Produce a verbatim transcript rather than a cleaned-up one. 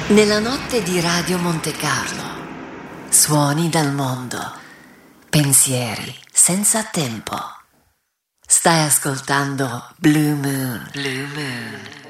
Nella notte di Radio Monte Carlo, suoni dal mondo, pensieri senza tempo. Stai ascoltando Blue Moon. Blue Moon.